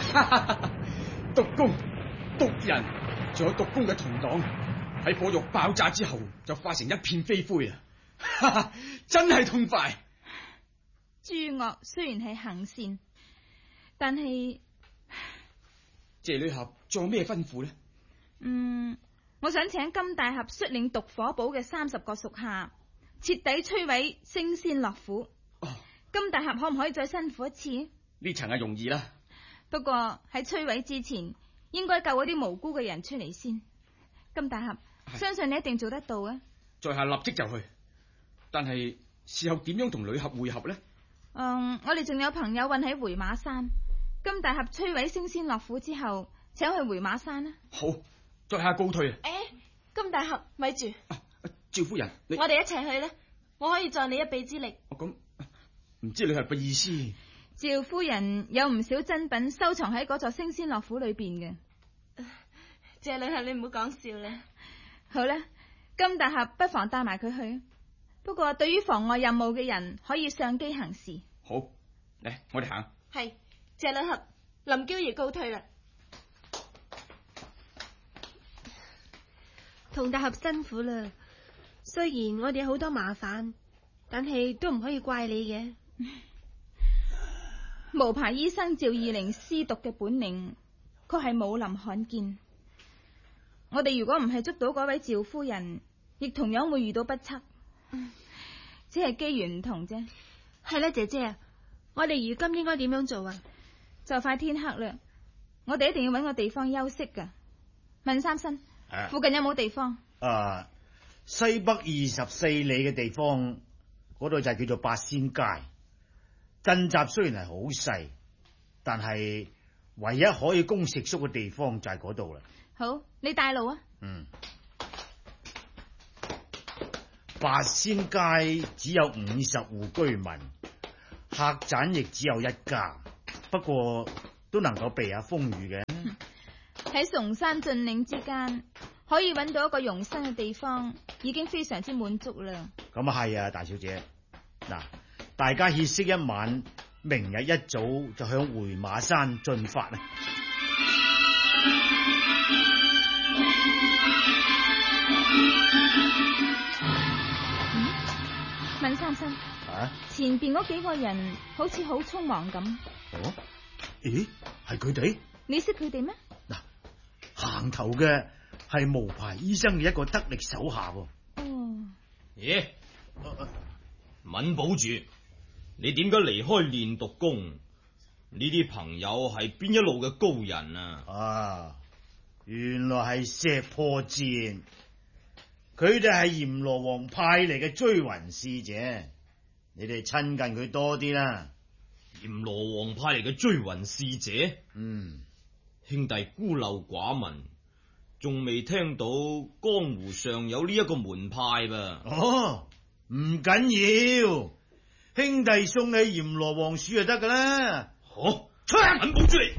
毒弓、毒人，仲有毒弓嘅同黨，喺火藥爆炸之後就化成一片飛灰啊！真係痛快。 諸惡雖然係行善，但係謝女俠仲有咩吩咐呢？ 我想請金大俠率領毒火堡嘅30個屬下，徹底摧毀升仙樂府。金大俠可唔可以再辛苦一次？ 呢層係容易啦。 不過喺摧毀之前，應該救嗰啲無辜嘅人出嚟先。金大俠，相信你一定做得到啊！ 在下立即就去，但係事後點樣同女俠會合呢？ 我哋仲有朋友困喺回馬山，金大俠摧毀升仙樂府之後，請去回馬山啦。 好，在下告退啊！ 金大俠，咪住， 趙夫人， 我哋一齊去呢，我可以助你一臂之力。 咁唔知女俠嘅意思？ 趙夫人有唔少珍品收藏喺嗰座升仙樂府裏邊嘅。 謝女俠，你唔好講笑咧。 好啦，金大俠不妨帶埋佢去。不過對於妨礙任務嘅人，可以上機行事。 好，嚟，我哋行。 係，謝女俠，林嬌兒告退啦。 童大俠辛苦啦，雖然我哋有好多麻煩，但係都唔可以怪你嘅。 無牌醫生趙二齡施毒嘅本領，確係武林罕見。我哋如果唔係捉到嗰位趙夫人，亦同樣會遇到不測。只係機緣唔同啫。 係啦，姐姐，我哋如今應該點樣做啊？ 就快天黑啦，我哋一定要搵個地方休息噶。問三生，附近有冇地方？ 西北24里嘅地方，嗰度就係叫做八仙街。鎮集雖然係好細，但係唯一可以供食宿嘅地方就係嗰度啦。 好，你帶路啊。 八仙街只有50戶居民，客棧亦只有一家，不過都能夠避下風雨嘅。 喺崇山峻嶺之間，可以揾到一個容身嘅地方，已經非常之滿足啦。 咁啊係啊，大小姐，嗱，大家歇息一晚，明日一早就向回馬山進發啊！ 問三生，前邊嗰幾個人好似好匆忙咁。 咦，係佢哋？ 你識佢哋咩？ 嗱，行頭嘅係無牌醫生嘅一個得力手下。 咦，敏保住，你點解離開練毒宮？呢啲朋友係邊一路嘅高人啊？ 原來係石破戰，佢哋係閻羅王派嚟嘅追魂使者，你哋親近佢多啲啦。 閻羅王派嚟嘅追魂使者？兄弟孤陋寡聞，仲未聽到江湖上有呢一個門派噃。 唔緊要，兄弟送你閻羅王署就得噶啦。 好，敏保住你。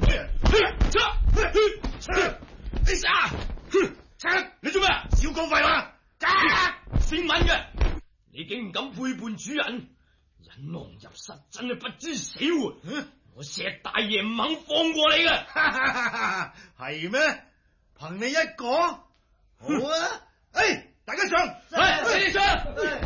你做咩？ 少講廢話。 姓敏嘅，你竟然敢背叛主人，引狼入室，真係不知死活。我石大爺唔肯放過你嘅。 係咩？憑你一個？好啊！大家上， 你哋上。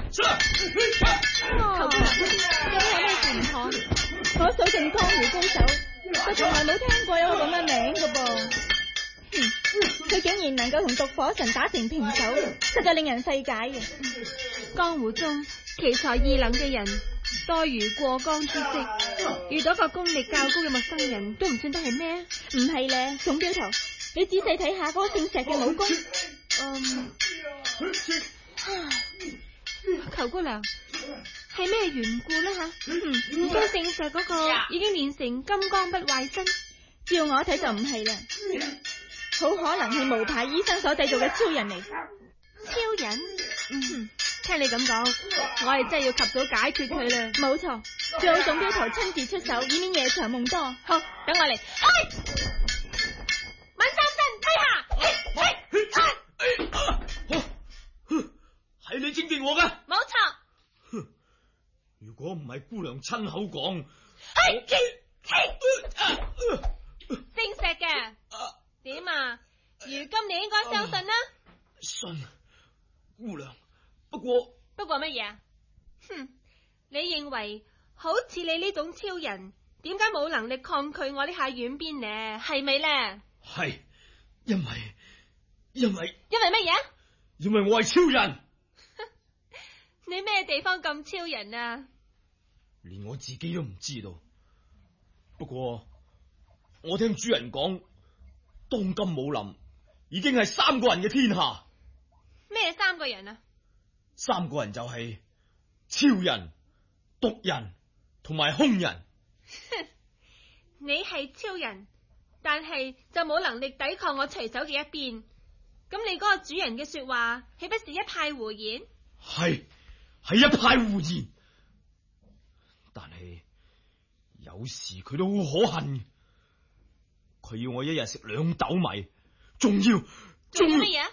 求姑娘，有咩事唔妥？我數盡江湖高手，我從來冇聽過有個咁嘅名嘅噃。佢竟然能夠同毒火神打成平手，實在令人費解嘅。 江湖中奇才異能嘅人多如過江之鯽，遇到個功力較高嘅陌生人都唔算得係咩？ 唔係咧，總標頭，你仔細睇下嗰個姓石嘅武功。 求姑娘，係咩緣故呢？唔該，姓石嗰個已經練成金剛不壞身， 照我睇就唔係啦，好可能係無牌醫生所製造嘅超人嚟。 超人？聽你咁講，我哋真係要及早解決佢啦。 冇錯，最好總標頭親自出手，以免夜長夢多。好，等我嚟。 敏三生，退下。 係你整定我噶？ 冇錯。 如果唔係姑娘親口講， 姓今你應該收信啦。 信，姑娘。不過乜嘢啊？哼！你認為好似你呢種超人，點解冇能力抗拒我呢下軟鞭呢？係咪呢？ 係，因為乜嘢？ 因為我係超人。 你咩地方咁超人啊？ 連我自己都唔知道。不過我聽主人講，當今武林已經係3個人嘅天下。 咩3個人啊 ？3個人就係超人、毒人同埋兇人。 你係超人，但係就冇能力抵抗我隨手嘅一鞭。咁你嗰個主人嘅說話，豈不是一派胡言？ 係一派胡言。但係有時佢都好可恨嘅，佢要我一日食2斗米，仲要乜嘢？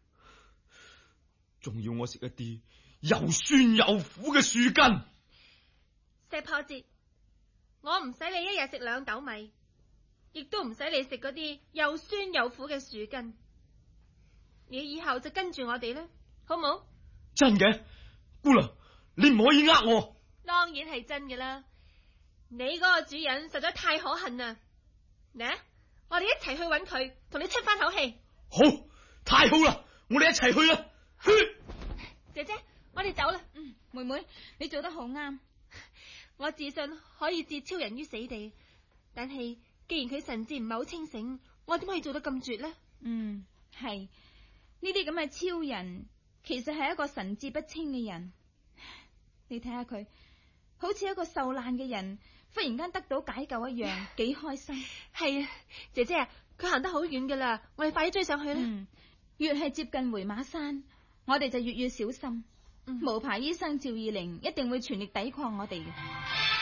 仲要我食一啲又酸又苦嘅樹根。 石破節，我唔使你一日食2斗米，亦都唔使你食嗰啲又酸又苦嘅樹根。你以後就跟住我哋啦，好冇？ 真嘅，姑娘，你唔可以呃我。 當然係真嘅啦，你嗰個主人實在太可恨啦。嚟，我哋一齊去搵佢，同你出翻口氣。 好，太好啦，我哋一齊去啦。 姐姐，我哋走啦。 妹妹，你做得好啱。 我自信可以置超人於死地，但係既然佢神志唔係好清醒，我點可以做得咁絕呢？ 係呢啲咁嘅超人，其實係一個神志不清嘅人。你睇下佢，好似一個受難嘅人，忽然間得到解救一樣，幾開心。 係啊，姐姐啊，佢行得好遠噶啦，我哋快啲追上去啦。 越係接近回馬山，我哋就越要小心。無牌醫生趙二玲一定會全力抵抗我哋嘅。